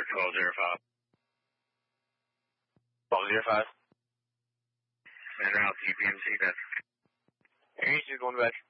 1205. 1205. En route, UPMC, that's. Air East is going to bed.